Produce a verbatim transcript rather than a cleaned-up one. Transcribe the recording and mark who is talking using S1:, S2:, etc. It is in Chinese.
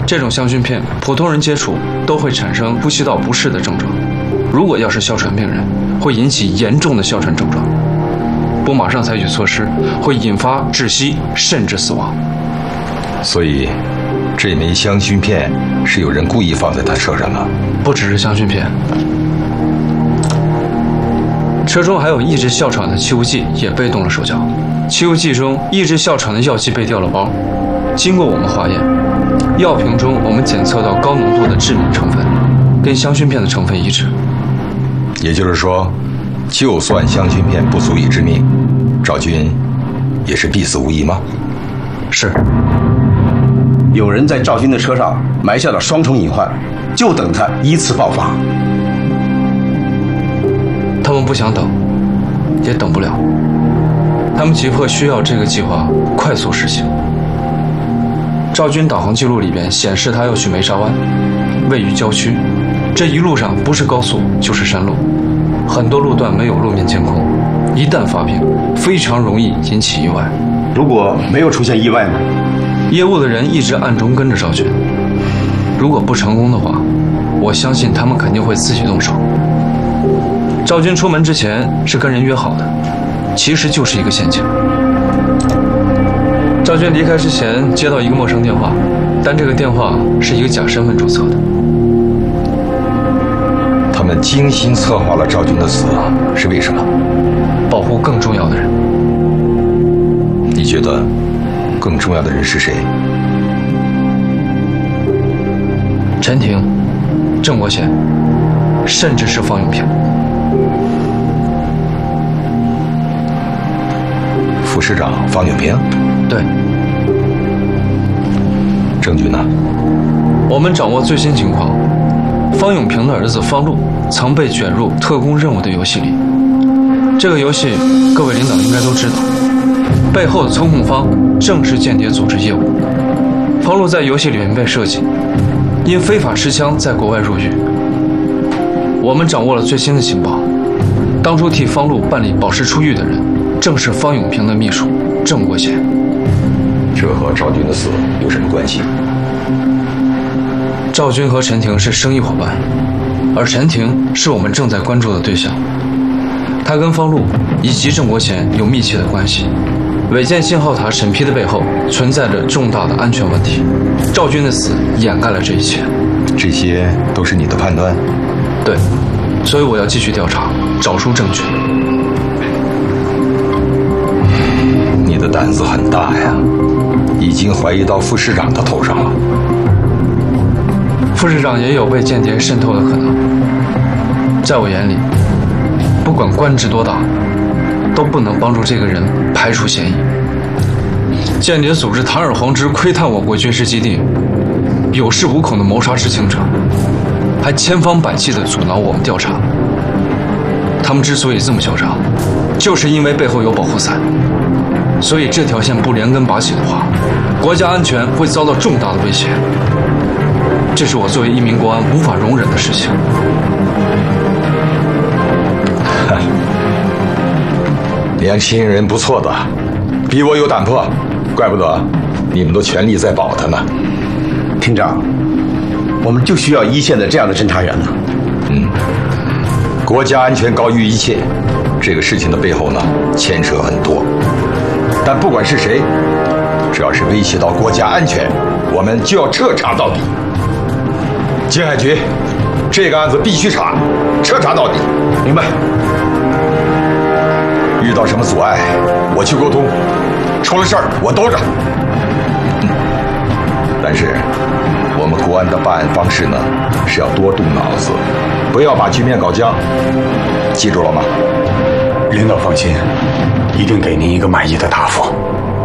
S1: 这种香薰片，普通人接触都会产生呼吸道不适的症状。如果要是哮喘病人，会引起严重的哮喘症状。不马上采取措施，会引发窒息甚至死亡。
S2: 所以，这枚香薰片是有人故意放在他车上的。
S1: 不只是香薰片，车中还有抑制哮喘的气雾剂也被动了手脚。气雾剂中抑制哮喘的药剂被调了包，经过我们化验，药瓶中我们检测到高浓度的致敏成分，跟香薰片的成分一致。
S2: 也就是说，就算香薰片不足以致命，赵军也是必死无疑吗？
S1: 是。
S3: 有人在赵军的车上埋下了双重隐患，就等他依次爆发。
S1: 他们不想等，也等不了。他们急迫需要这个计划快速实行。赵军导航记录里边显示他要去梅沙湾，位于郊区。这一路上不是高速就是山路，很多路段没有路面监控，一旦发病，非常容易引起意外。
S3: 如果没有出现意外呢？
S1: 业务的人一直暗中跟着赵军，如果不成功的话，我相信他们肯定会自己动手。赵军出门之前是跟人约好的，其实就是一个陷阱。赵军离开之前接到一个陌生电话，但这个电话是一个假身份注册的。
S2: 他们精心策划了赵军的死，是为什么？
S1: 保护更重要的人。
S2: 你觉得更重要的人是谁？
S1: 陈婷、郑国贤，甚至是方永平。
S2: 副市长方永平？
S1: 对。
S2: 证据呢？
S1: 我们掌握最新情况，方永平的儿子方路曾被卷入特工任务的游戏里。这个游戏各位领导应该都知道，背后的操控方正是间谍组织业务。方路在游戏里面被设计，因非法持枪在国外入狱。我们掌握了最新的情报，当初替方路办理保释出狱的人，正是方永平的秘书郑国贤。
S2: 这和赵军的死有什么关系？
S1: 赵军和陈婷是生意伙伴，而陈婷是我们正在关注的对象。他跟方路以及郑国贤有密切的关系。违建信号塔审批的背后存在着重大的安全问题，赵军的死掩盖了这一切。
S2: 这些都是你的判断？
S1: 对，所以我要继续调查，找出证据。
S2: 你的胆子很大呀，已经怀疑到副市长的头上了。
S1: 副市长也有被间谍渗透的可能。在我眼里，不管官职多大，都不能帮助这个人排除嫌疑。间谍组织堂而皇之窥探我国军事基地，有恃无恐的谋杀知情者，还千方百计地阻挠我们调查。他们之所以这么嚣张，就是因为背后有保护伞。所以这条线不连根拔起的话，国家安全会遭到重大的威胁。这是我作为一名国安无法容忍的事情。
S2: 年轻人不错的，比我有胆魄，怪不得你们都全力在保他呢。
S3: 厅长，我们就需要一线的这样的侦查员呢。
S2: 嗯，国家安全高于一切，这个事情的背后呢，牵扯很多。但不管是谁，只要是威胁到国家安全，我们就要彻查到底。金海局，这个案子必须查，彻查到底。
S3: 明白。
S2: 遇到什么阻碍，我去沟通；出了事儿，我兜着。嗯，但是我们国安的办案方式呢，是要多动脑子，不要把局面搞僵。记住了吗？
S4: 领导放心，一定给您一个满意的答复。